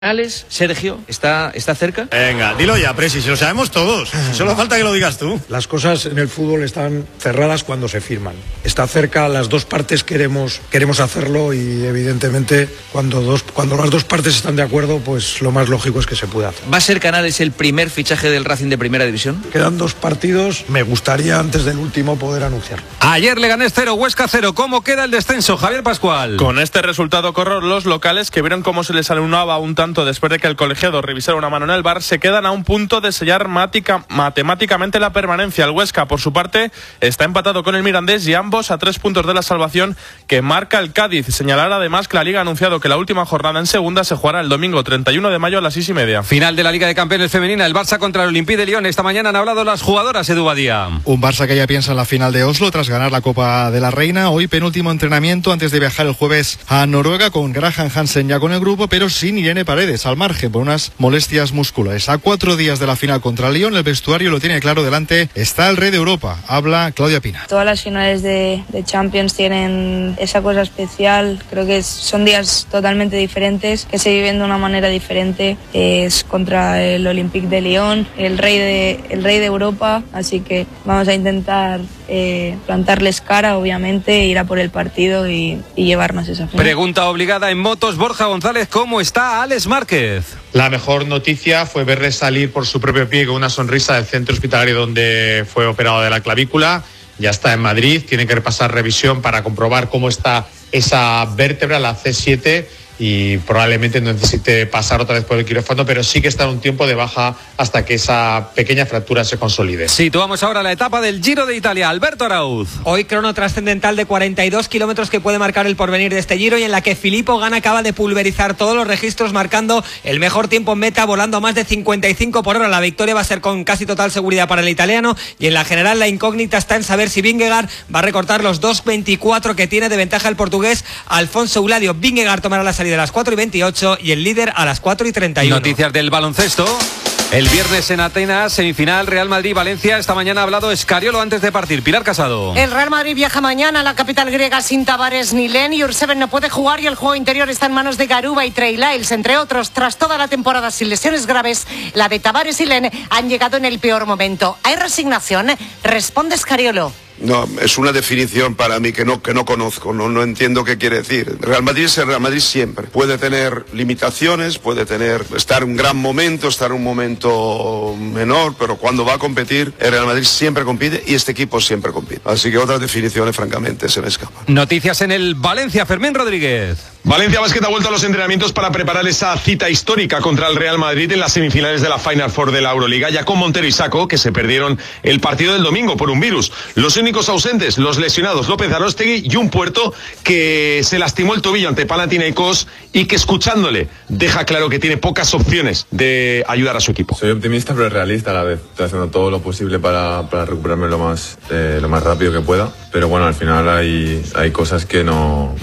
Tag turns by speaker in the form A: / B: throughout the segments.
A: Sergio, ¿está cerca?
B: Venga, dilo ya, Presi, si lo sabemos todos. Solo falta que lo digas tú.
C: Las cosas en el fútbol están cerradas cuando se firman. Está cerca, las dos partes queremos hacerlo y evidentemente cuando las dos partes están de acuerdo, pues lo más lógico es que se pueda hacer.
A: ¿Va a ser Canales el primer fichaje del Racing de Primera División?
C: Quedan 2 partidos, me gustaría antes del último poder anunciarlo.
D: Ayer Leganés 0, Huesca 0. ¿Cómo queda el descenso, Javier Pascual?
E: Con este resultado, los locales, que vieron cómo se les alunaba un tanto después de que el colegiado revisara una mano en el VAR, se quedan a un punto de sellar matemáticamente la permanencia. El Huesca, por su parte, está empatado con el Mirandés y ambos a 3 puntos de la salvación que marca el Cádiz. Señalar además que la Liga ha anunciado que la última jornada en segunda se jugará el domingo 31 de mayo a las 6:30.
D: Final de la Liga de Campeones femenina, el Barça contra el Olympique de Lyon. Esta mañana han hablado las jugadoras, Edu Badía.
F: Un Barça que ya piensa en la final de Oslo tras ganar la Copa de la Reina. Hoy penúltimo entrenamiento antes de viajar el jueves a Noruega, con Graham Hansen ya con el grupo, pero sin Irene Paredes al margen por unas molestias musculares. A 4 días de la final contra el Lyon, el vestuario lo tiene claro delante. Está el rey de Europa. Habla Claudia Pina.
G: Todas las finales de Champions tienen esa cosa especial. Creo que son días totalmente diferentes, que se viven de una manera diferente. Es contra el Olympique de Lyon, el rey de Europa. Así que vamos a intentar plantarles cara, obviamente, ir a por el partido y llevarnos esa final.
D: Pregunta obligada en motos, Borja González, ¿cómo está Alex Márquez?
H: La mejor noticia fue verle salir por su propio pie con una sonrisa del centro hospitalario donde fue operado de la clavícula. Ya está en Madrid, tiene que repasar revisión para comprobar cómo está esa vértebra, la C7, y probablemente no necesite pasar otra vez por el quirófano, pero sí que está en un tiempo de baja hasta que esa pequeña fractura se consolide.
D: Situamos ahora la etapa del Giro de Italia. Alberto Arauz.
I: Hoy crono trascendental de 42 kilómetros que puede marcar el porvenir de este Giro, y en la que Filippo Ganna acaba de pulverizar todos los registros, marcando el mejor tiempo en meta, volando a más de 55 por hora. La victoria va a ser con casi total seguridad para el italiano, y en la general la incógnita está en saber si Vingegaard va a recortar los 2.24 que tiene de ventaja el portugués Alfonso Euladio. Vingegaard tomará la salida a las 4:28 y el líder a las 4:31.
D: Noticias del baloncesto. El viernes en Atenas, semifinal Real Madrid-Valencia. Esta mañana ha hablado Escariolo antes de partir. Pilar Casado.
J: El Real Madrid viaja mañana a la capital griega sin Tavares ni Len. Jurseven no puede jugar y el juego interior está en manos de Garuba y Trey Lyles, entre otros. Tras toda la temporada sin lesiones graves, la de Tavares y Len han llegado en el peor momento. ¿Hay resignación? Responde Escariolo.
K: No, es una definición para mí que no conozco, no entiendo qué quiere decir. Real Madrid es el Real Madrid siempre. Puede tener limitaciones, estar en un gran momento, estar en un momento menor, pero cuando va a competir, el Real Madrid siempre compite y este equipo siempre compite. Así que otras definiciones, francamente, se me escapan.
D: Noticias en el Valencia, Fermín Rodríguez.
L: Valencia Basket ha vuelto a los entrenamientos para preparar esa cita histórica contra el Real Madrid en las semifinales de la Final Four de la Euroliga, ya con Montero y Sacco, que se perdieron el partido del domingo por un virus. Los únicos ausentes, los lesionados López Aróstegui y un Puerto que se lastimó el tobillo ante Panathinaikos y que, escuchándole, deja claro que tiene pocas opciones de ayudar a su equipo.
M: Soy optimista pero realista a la vez. Estoy haciendo todo lo posible para recuperarme lo más rápido que pueda. Pero bueno, al final hay cosas que no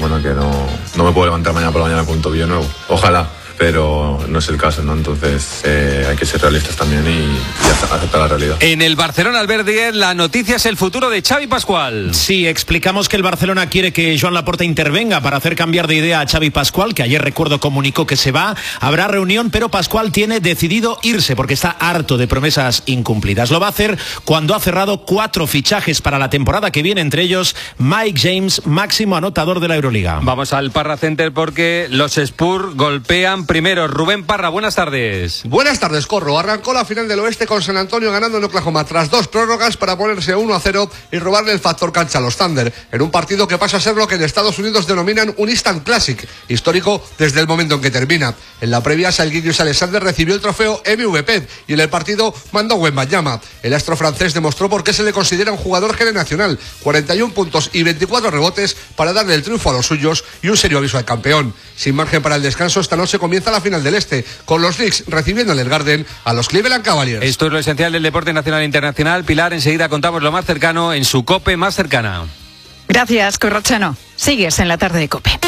M: me puedo levantar mañana por la mañana con un tobillo nuevo. Ojalá, pero no es el caso, ¿no? Entonces hay que ser realistas también y aceptar la realidad.
D: En el Barcelona, Albert Díez, la noticia es el futuro de Xavi Pascual.
B: Sí, explicamos que el Barcelona quiere que Joan Laporta intervenga para hacer cambiar de idea a Xavi Pascual, que ayer, recuerdo, comunicó que se va. Habrá reunión, pero Pascual tiene decidido irse porque está harto de promesas incumplidas. Lo va a hacer cuando ha cerrado 4 fichajes para la temporada que viene, entre ellos Mike James, máximo anotador de la Euroliga.
D: Vamos al Parra Center porque los Spurs golpean primero. Rubén Parra, buenas tardes.
N: Buenas tardes, Corro. Arrancó la final del oeste con San Antonio ganando en Oklahoma tras 2 prórrogas para ponerse 1-0 y robarle el factor cancha a los Thunder, en un partido que pasa a ser lo que en Estados Unidos denominan un Instant Classic, histórico desde el momento en que termina. En la previa, Salguirius Alexander recibió el trofeo MVP y en el partido mandó Wembanyama. El astro francés demostró por qué se le considera un jugador generacional: 41 puntos y 24 rebotes para darle el triunfo a los suyos y un serio aviso al campeón. Sin margen para el descanso, esta noche comienza la final del Este, con los Knicks recibiendo en el Garden a los Cleveland Cavaliers.
D: Esto es lo esencial del deporte nacional e internacional. Pilar, enseguida contamos lo más cercano en su COPE más cercana.
O: Gracias, Corrochano. Sigues en la tarde de COPE.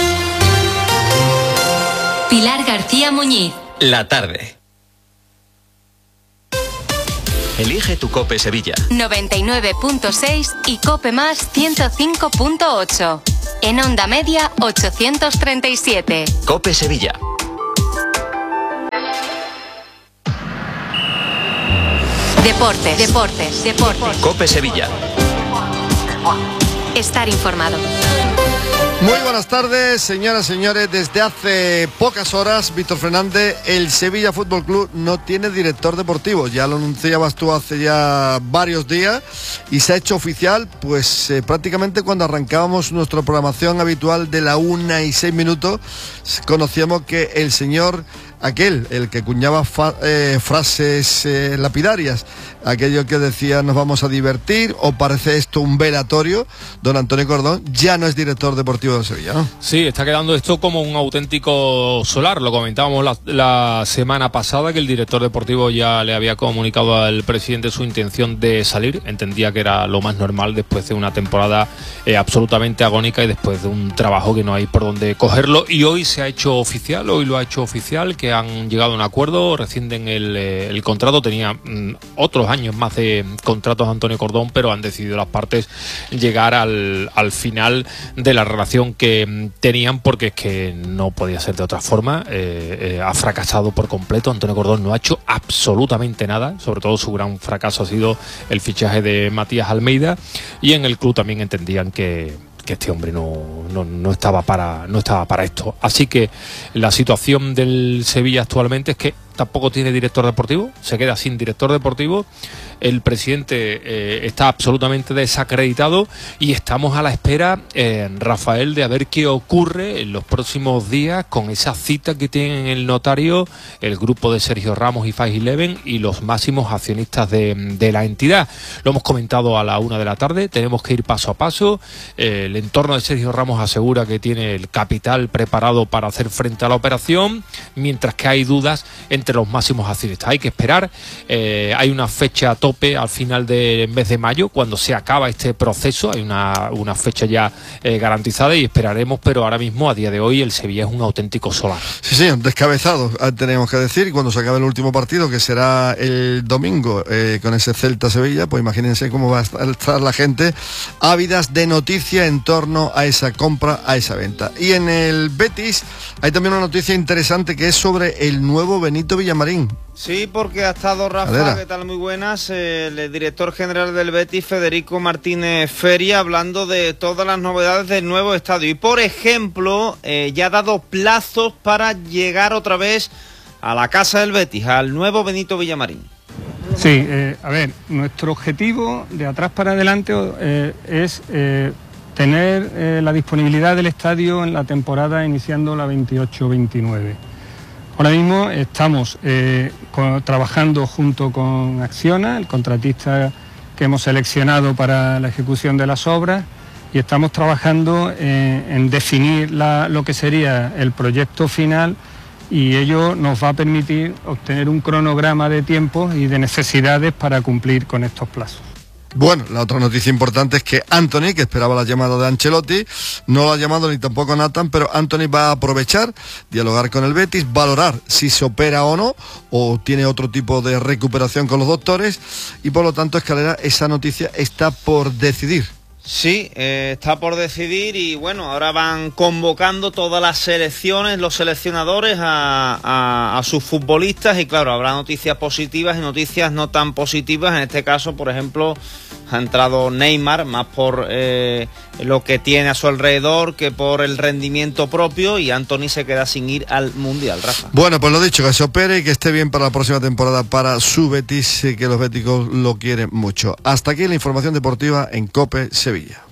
P: Pilar García Muñiz.
A: La tarde. Elige tu COPE Sevilla.
P: 99.6 y COPE más 105.8. En onda media 837.
A: COPE Sevilla.
P: Deportes.
A: COPE Sevilla.
P: Estar informado.
N: Muy buenas tardes, señoras y señores. Desde hace pocas horas, Víctor Fernández, el Sevilla Fútbol Club no tiene director deportivo. Ya lo anunciabas tú hace ya varios días y se ha hecho oficial, pues prácticamente cuando arrancábamos nuestra programación habitual de la 1:06, conocíamos que el señor aquel, el que cuñaba frases lapidarias, aquello que decía nos vamos a divertir o parece esto un velatorio, don Antonio Cordón, ya no es director deportivo de Sevilla, ¿no?
Q: Sí, está quedando esto como un auténtico solar. Lo comentábamos la semana pasada, que el director deportivo ya le había comunicado al presidente su intención de salir. Entendía que era lo más normal después de una temporada absolutamente agónica y después de un trabajo que no hay por dónde cogerlo, y hoy se ha hecho oficial, hoy lo ha hecho oficial, que han llegado a un acuerdo, rescinden el contrato. Tenía otros años más de contratos Antonio Cordón, pero han decidido las partes llegar al final de la relación que tenían, porque es que no podía ser de otra forma. Ha fracasado por completo. Antonio Cordón no ha hecho absolutamente nada. Sobre todo su gran fracaso ha sido el fichaje de Matías Almeida, y en el club también entendían que este hombre no estaba para esto. Así que la situación del Sevilla actualmente es que tampoco tiene director deportivo, se queda sin director deportivo. El presidente está absolutamente desacreditado y estamos a la espera, Rafael, de a ver qué ocurre en los próximos días con esa cita que tienen el notario, el grupo de Sergio Ramos y Five Eleven y los máximos accionistas de la entidad. Lo hemos comentado a la 1 de la tarde, tenemos que ir paso a paso. El entorno de Sergio Ramos asegura que tiene el capital preparado para hacer frente a la operación, mientras que hay dudas entre los máximos accionistas. Hay que esperar, hay una fecha tope al final del mes de mayo, cuando se acaba este proceso. Hay una fecha ya garantizada y esperaremos, pero ahora mismo, a día de hoy, el Sevilla es un auténtico solar.
N: Sí, sí, descabezado, tenemos que decir, y cuando se acabe el último partido, que será el domingo, con ese Celta-Sevilla, pues imagínense cómo va a estar la gente ávidas de noticia en torno a esa compra, a esa venta. Y en el Betis hay también una noticia interesante, que es sobre el nuevo Benito Villamarín.
R: Sí, porque ha estado Rafa, ¿qué tal? Muy buenas, el director general del Betis, Federico Martínez Feria, hablando de todas las novedades del nuevo estadio. Y, por ejemplo, ya ha dado plazos para llegar otra vez a la casa del Betis, al nuevo Benito Villamarín.
S: Sí, a ver, nuestro objetivo de atrás para adelante es tener la disponibilidad del estadio en la temporada iniciando la 28-29. Ahora mismo estamos trabajando junto con Acciona, el contratista que hemos seleccionado para la ejecución de las obras, y estamos trabajando en definir lo que sería el proyecto final, y ello nos va a permitir obtener un cronograma de tiempos y de necesidades para cumplir con estos plazos.
N: Bueno, la otra noticia importante es que Anthony, que esperaba la llamada de Ancelotti, no lo ha llamado ni tampoco Nathan, pero Anthony va a aprovechar, dialogar con el Betis, valorar si se opera o no, o tiene otro tipo de recuperación con los doctores, y por lo tanto, Escalera, esa noticia está por decidir.
R: Sí, está por decidir, y bueno, ahora van convocando todas las selecciones, los seleccionadores a sus futbolistas, y claro, habrá noticias positivas y noticias no tan positivas. En este caso, por ejemplo, ha entrado Neymar, más por lo que tiene a su alrededor que por el rendimiento propio, y Anthony se queda sin ir al Mundial, Rafa.
N: Bueno, pues lo dicho, que se opere y que esté bien para la próxima temporada para su Betis, que los béticos lo quieren mucho. Hasta aquí la información deportiva en COPE Sevilla.